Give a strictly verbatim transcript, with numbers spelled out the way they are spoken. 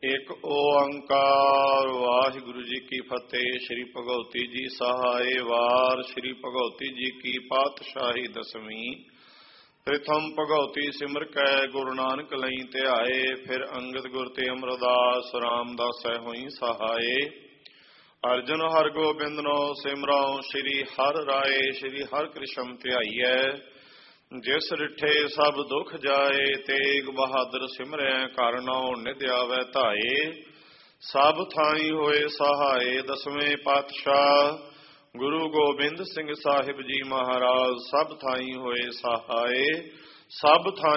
ਇੱਕ ਓੰਕਾਰ ਵਾਹਿਗੁਰੂ ਜੀ ਕੀ ਫਤਿਹ। ਸ੍ਰੀ ਭਗਉਤੀ ਜੀ ਸਹਾਏ ਵਾਰ। ਸ੍ਰੀ ਭਗਉਤੀ ਜੀ ਕੀ ਪਾਤਸ਼ਾਹੀ ਦਸਵੀਂ। ਪ੍ਰਥਮ ਭਗਉਤੀ ਸਿਮਰ ਕੈ ਗੁਰੂ ਨਾਨਕ ਲਈ ਧਿਆਏ। ਫਿਰ ਅੰਗਦ ਗੁਰ ਤੇ ਅਮਰਦਾਸ ਰਾਮਦਾਸੈ ਹੋਈ ਸਹਾਏ। ਅਰਜਨ ਹਰ ਗੋਬਿੰਦ ਨੋ ਸਿਮਰਉ ਸ੍ਰੀ ਹਰਿ ਰਾਏ। ਸ੍ਰੀ ਹਰਿ ਕ੍ਰਿਸ਼ਨ ਧਿਆਈਐ ਜਿਸ ਰਿਠੇ ਸਭ ਦੁਖ ਜਾਏ। ਤੇਗ ਬਹਾਦਰ ਸਿਮਰੈ ਘਰ ਨਉ ਨਿਧ ਆਵੈ ਧਾਏ। ਸਭ ਥਾਈ ਹੋਏ ਸਹਾਏ। ਦਸਵੇਂ ਪਾਤਸ਼ਾਹ ਗੁਰੂ ਗੋਬਿੰਦ ਸਿੰਘ ਸਾਹਿਬ ਜੀ ਮਹਾਰਾਜ ਸਭ ਥਾਈ ਹੋਏ ਸਹਾਏ। ਸਭ ਥਾਈ